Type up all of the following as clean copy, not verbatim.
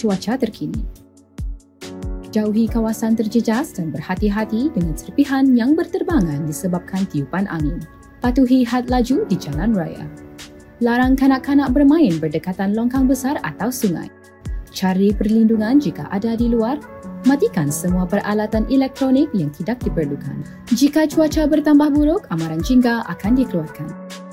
cuaca terkini. Jauhi kawasan terjejas dan berhati-hati dengan serpihan yang berterbangan disebabkan tiupan angin. Patuhi had laju di jalan raya. Larang kanak-kanak bermain berdekatan longkang besar atau sungai. Cari perlindungan jika ada di luar. Matikan semua peralatan elektronik yang tidak diperlukan. Jika cuaca bertambah buruk, amaran jingga akan dikeluarkan.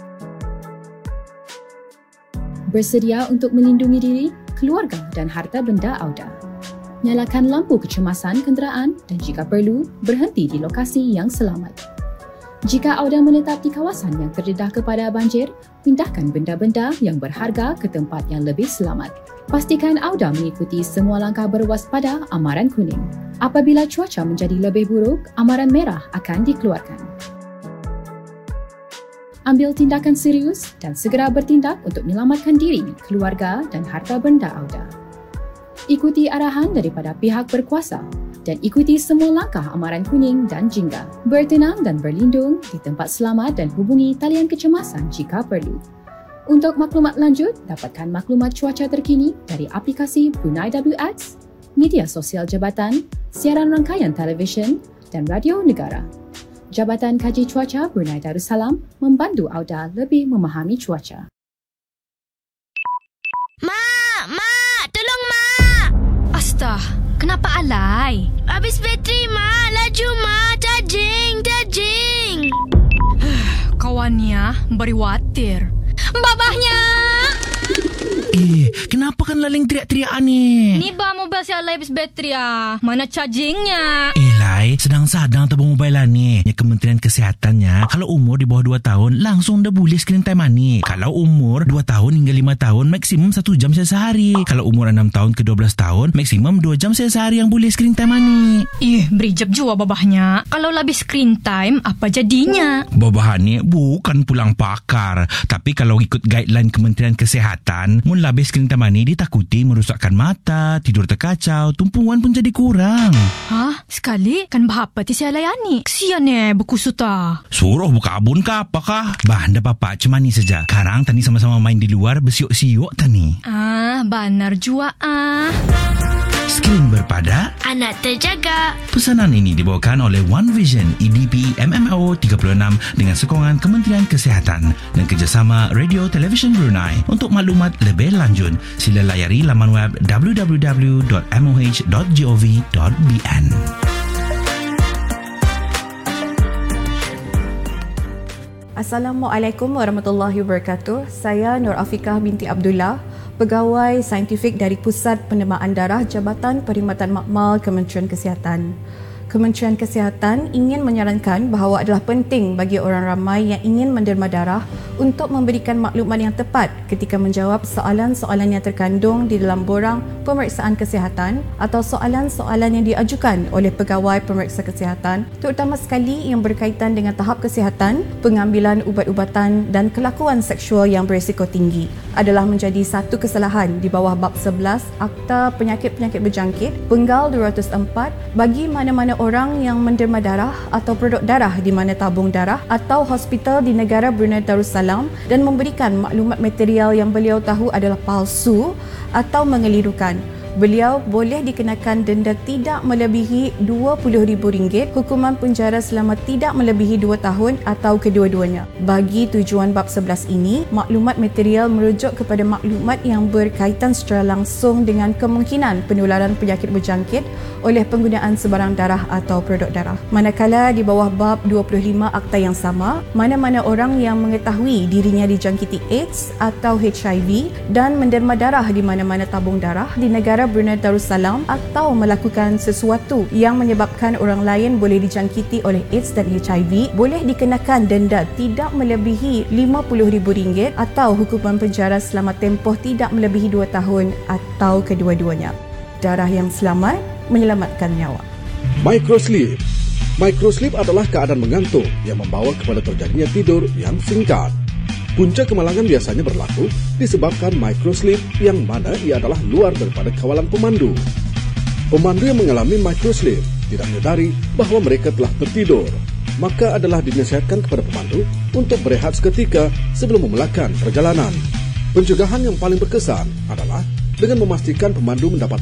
Bersedia untuk melindungi diri, keluarga dan harta benda anda. Nyalakan lampu kecemasan kenderaan dan jika perlu, berhenti di lokasi yang selamat. Jika anda menetap di kawasan yang terdedah kepada banjir, pindahkan benda-benda yang berharga ke tempat yang lebih selamat. Pastikan anda mengikuti semua langkah berwaspada amaran kuning. Apabila cuaca menjadi lebih buruk, amaran merah akan dikeluarkan. Ambil tindakan serius dan segera bertindak untuk menyelamatkan diri, keluarga dan harta benda anda. Ikuti arahan daripada pihak berkuasa dan ikuti semua langkah amaran kuning dan jingga. Bertenang dan berlindung di tempat selamat dan hubungi talian kecemasan jika perlu. Untuk maklumat lanjut, dapatkan maklumat cuaca terkini dari aplikasi Brunei WX, media sosial jabatan, siaran rangkaian televisyen dan radio negara. Jabatan Kaji Cuaca Brunei Darussalam membantu anda lebih memahami cuaca. Mak! Tolong, Mak! Astah, kenapa alai? Habis bateri, Mak. Laju, Mak. Charging. Kawannya beri watir. Babahnya! Kenapa kan laling teriak-teriak ni? Ni bah mobil si alai habis bateri ah. Mana chargingnya? Lai, sedang-sedang tabung mobile lah ni. Kementerian Kesihatannya, kalau umur di bawah 2 tahun, langsung dah boleh screen time ni. Kalau umur 2 tahun hingga 5 tahun, maksimum 1 jam sehari. Kalau umur 6 tahun ke 12 tahun, maksimum 2 jam sehari yang boleh screen time ni. Beri jap jua babahnya. Kalau lebih screen time, apa jadinya? Babah ni bukan pulang pakar. Tapi kalau ikut guideline Kementerian Kesihatan, mun lebih screen time ni ditakuti merosakkan mata, tidur terkacau, tumpuan pun jadi kurang. Hah? Sekali? Kan bahapa ti si alayani? Kesian berkusuta. Suruh buka abun ke apakah? Bah, anda papa cuma ni saja. Karang tani sama-sama main di luar bersiuk-siuk tani. Banar jua Skrin berpada Anak terjaga. Pesanan ini dibawakan oleh One Vision EDP MMO 36 dengan sokongan Kementerian Kesihatan dan kerjasama Radio Television Brunei. Untuk maklumat lebih lanjut, sila layari laman web www.moh.gov.bn. Assalamualaikum warahmatullahi wabarakatuh. Saya Nur Afiqah binti Abdullah, pegawai saintifik dari Pusat Pendemaan Darah Jabatan Perkhidmatan Makmal Kementerian Kesihatan. Kementerian Kesihatan ingin menyarankan bahawa adalah penting bagi orang ramai yang ingin menderma darah untuk memberikan maklumat yang tepat ketika menjawab soalan-soalan yang terkandung di dalam borang pemeriksaan kesihatan atau soalan-soalan yang diajukan oleh pegawai pemeriksa kesihatan, terutama sekali yang berkaitan dengan tahap kesihatan, pengambilan ubat-ubatan dan kelakuan seksual yang berisiko tinggi. Adalah menjadi satu kesalahan di bawah bab 11 Akta Penyakit-Penyakit Berjangkit Penggal 204 bagi mana-mana orang yang menderma darah atau produk darah di mana tabung darah atau hospital di negara Brunei Darussalam dan memberikan maklumat material yang beliau tahu adalah palsu atau mengelirukan. Beliau boleh dikenakan denda tidak melebihi RM20,000, hukuman penjara selama tidak melebihi 2 tahun atau kedua-duanya. Bagi tujuan bab 11 ini, maklumat material merujuk kepada maklumat yang berkaitan secara langsung dengan kemungkinan penularan penyakit berjangkit oleh penggunaan sebarang darah atau produk darah. Manakala di bawah bab 25 akta yang sama, mana-mana orang yang mengetahui dirinya dijangkiti AIDS atau HIV dan menderma darah di mana-mana tabung darah di negara Brunei Darussalam atau melakukan sesuatu yang menyebabkan orang lain boleh dijangkiti oleh AIDS dan HIV, boleh dikenakan denda tidak melebihi RM50,000 atau hukuman penjara selama tempoh tidak melebihi 2 tahun atau kedua-duanya. Darah yang selamat menyelamatkan nyawa. Microsleep. Microsleep adalah keadaan mengantuk yang membawa kepada terjadinya tidur yang singkat. Punca kemalangan biasanya berlaku disebabkan microsleep yang mana ia adalah luar daripada kawalan pemandu. Pemandu yang mengalami microsleep tidak menyadari bahawa mereka telah tertidur. Maka adalah dinasihatkan kepada pemandu untuk berehat seketika sebelum memulakan perjalanan. Pencegahan yang paling berkesan adalah dengan memastikan pemandu mendapat